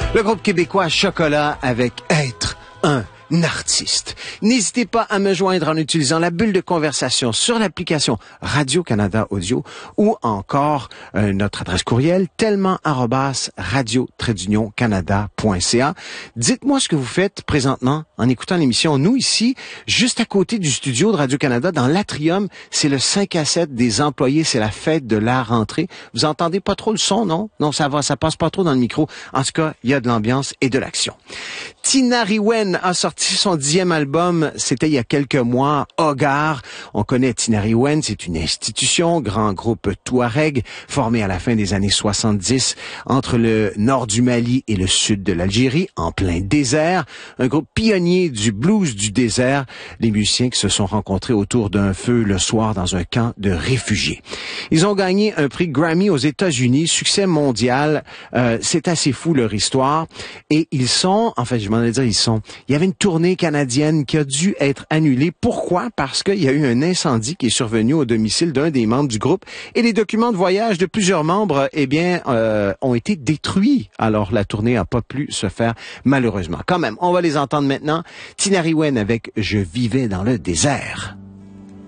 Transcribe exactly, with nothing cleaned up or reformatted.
Le groupe québécois Chocolat avec Être un artiste. N'hésitez pas à me joindre en utilisant la bulle de conversation sur l'application Radio-Canada Audio ou encore euh, notre adresse courriel tellement arobase radio trait canada point c a. Dites-moi ce que vous faites présentement en écoutant l'émission. Nous, ici, juste à côté du studio de Radio-Canada, dans l'Atrium, c'est le cinq à sept des employés. C'est la fête de la rentrée. Vous entendez pas trop le son, non? Non, ça va, ça passe pas trop dans le micro. En tout cas, il y a de l'ambiance et de l'action. Tinariwen a sorti son dixième album, c'était il y a quelques mois, Hogar. On connaît Tinariwen, c'est une institution, grand groupe touareg, formé à la fin des années soixante-dix, entre le nord du Mali et le sud de l'Algérie, en plein désert. Un groupe pionnier du blues du désert, les musiciens qui se sont rencontrés autour d'un feu le soir dans un camp de réfugiés. Ils ont gagné un prix Grammy aux États-Unis, succès mondial. Euh, c'est assez fou leur histoire. Et ils sont, en fait, je m'en allais dire, ils sont, il y avait une tournée canadienne qui a dû être annulée. Pourquoi? Parce qu'il y a eu un incendie qui est survenu au domicile d'un des membres du groupe et les documents de voyage de plusieurs membres, eh bien, euh, ont été détruits. Alors, la tournée n'a pas pu se faire, malheureusement. Quand même, on va les entendre maintenant. Tinariwen avec « Je vivais dans le désert ».